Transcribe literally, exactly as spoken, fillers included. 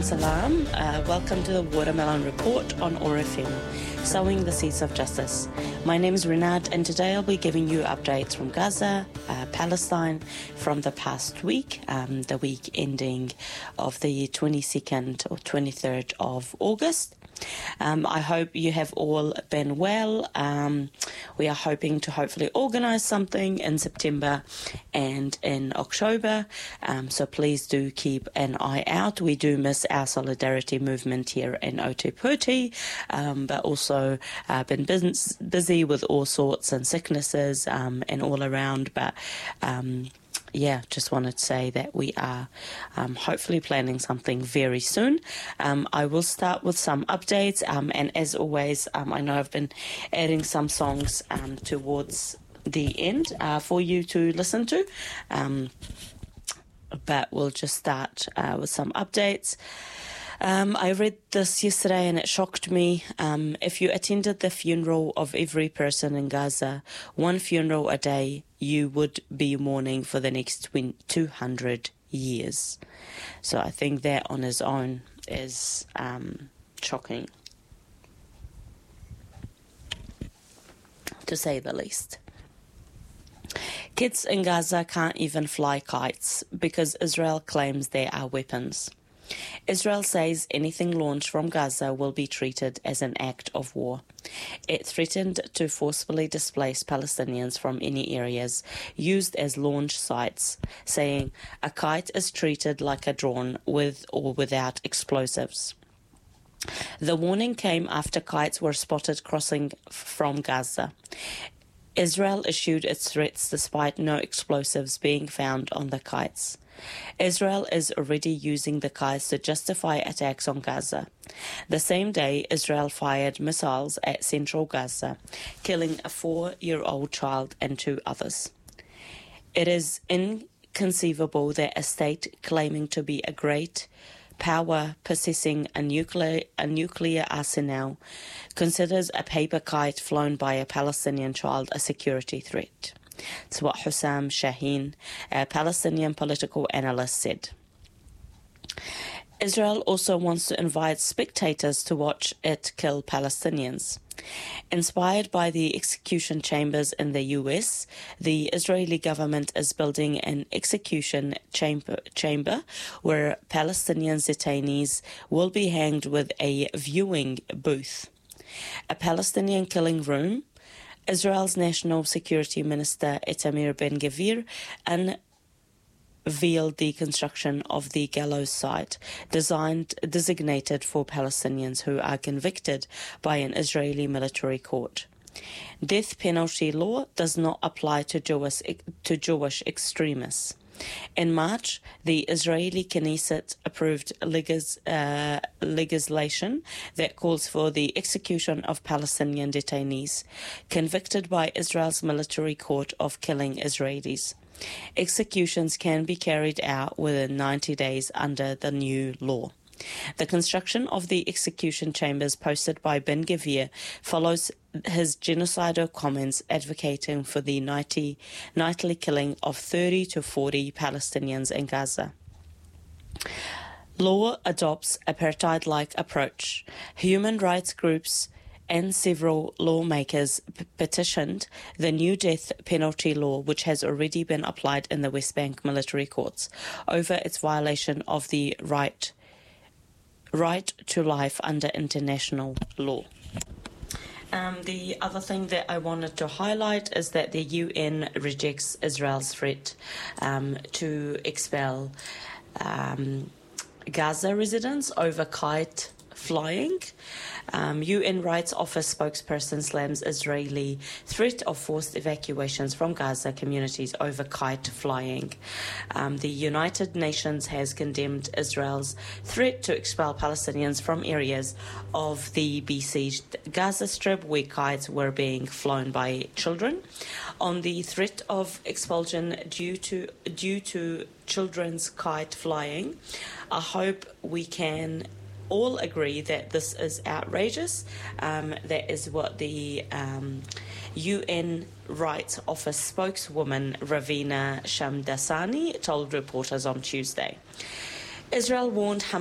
Salam. Uh, welcome to the Watermelon Report on O A R F M, sowing the seeds of justice. My name is Renat, and today I'll be giving you updates from Gaza, uh, Palestine, from the past week, um, the week ending of the twenty-second or twenty-third of August. Um, I hope you have all been well. Um, we are hoping to hopefully organise something in September and in October, um, so please do keep an eye out. We do miss our solidarity movement here in Ōtepoti, um, but also uh, been busy, busy with all sorts and sicknesses um, and all around, but um, yeah, just wanted to say that we are um, hopefully planning something very soon. Um, I will start with some updates, um, and as always, um, I know I've been adding some songs um, towards the end uh, for you to listen to, um, but we'll just start uh, with some updates. Um, I read this yesterday and it shocked me. Um, if you attended the funeral of every person in Gaza, one funeral a day, you would be mourning for the next two hundred years. So I think that on its own is um, shocking, to say the least. Kids in Gaza can't even fly kites because Israel claims they are weapons. Israel says anything launched from Gaza will be treated as an act of war. It threatened to forcefully displace Palestinians from any areas used as launch sites, saying a kite is treated like a drone with or without explosives. The warning came after kites were spotted crossing from Gaza. Israel issued its threats despite no explosives being found on the kites. Israel is already using the kites to justify attacks on Gaza. The same day, Israel fired missiles at central Gaza, killing a four-year-old child and two others. It is inconceivable that a state claiming to be a great power possessing a nuclear, a nuclear arsenal considers a paper kite flown by a Palestinian child a security threat. It's what Hussam Shaheen, a Palestinian political analyst, said. Israel also wants to invite spectators to watch it kill Palestinians. Inspired by the execution chambers in the U S, the Israeli government is building an execution chamber, chamber where Palestinian detainees will be hanged with a viewing booth. A Palestinian killing room. Israel's National Security Minister Itamar Ben-Gvir unveiled the construction of the gallows site, designed designated for Palestinians who are convicted by an Israeli military court. Death penalty law does not apply to Jewish, to Jewish extremists. In March, the Israeli Knesset approved legis, uh, legislation that calls for the execution of Palestinian detainees convicted by Israel's military court of killing Israelis. Executions can be carried out within ninety days under the new law. The construction of the execution chambers posted by Ben-Gvir follows his genocidal comments advocating for the nightly, nightly killing of thirty to forty Palestinians in Gaza. Law adopts apartheid-like approach. Human rights groups and several lawmakers p- petitioned the new death penalty law, which has already been applied in the West Bank military courts, over its violation of the right right to life under international law. Um, the other thing that I wanted to highlight is that the U N rejects Israel's threat um, to expel um, Gaza residents over kite flying. Um, U N Rights Office spokesperson slams Israeli threat of forced evacuations from Gaza communities over kite flying. Um, the United Nations has condemned Israel's threat to expel Palestinians from areas of the besieged Gaza Strip where kites were being flown by children. On the threat of expulsion due to due to children's kite flying, I hope we can all agree that this is outrageous. Um, that is what the um, U N Rights Office spokeswoman Ravina Shamdasani told reporters on Tuesday. Israel warned Hamas